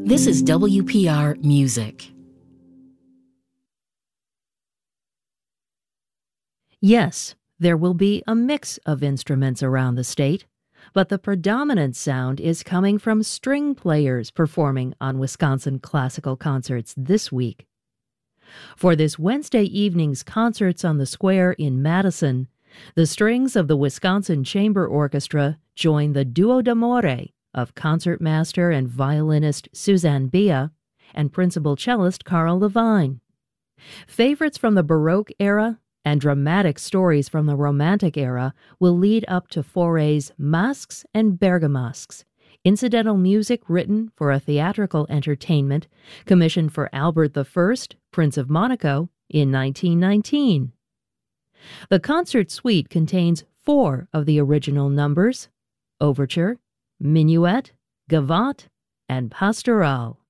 This is WPR Music. Yes, there will be a mix of instruments around the state, but the predominant sound is coming from string players performing on Wisconsin classical concerts this week. For this Wednesday evening's Concerts on the Square in Madison, the strings of the Wisconsin Chamber Orchestra join the Duo d'Amore of concertmaster and violinist Suzanne Bia and principal cellist Carl Levine. Favorites from the Baroque era and dramatic stories from the Romantic era will lead up to Fauré's Masques and Bergamasques, incidental music written for a theatrical entertainment commissioned for Albert I, Prince of Monaco, in 1919. The concert suite contains 4 of the original numbers: Overture, Minuet, Gavotte, and Pastoral.